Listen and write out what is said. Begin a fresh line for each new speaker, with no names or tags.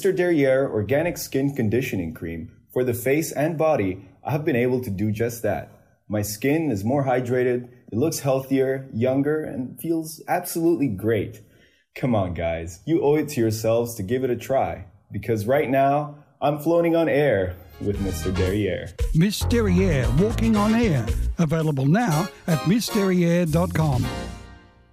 Mr. Derriere Organic Skin Conditioning Cream for the face and body, I have been able to do just that. My skin is more hydrated, it looks healthier, younger, and feels absolutely great. Come on, guys, you owe it to yourselves to give it a try, because right now, I'm floating on air with Mr. Derriere.
Miss Derriere Walking on Air. Available now at missderriere.com.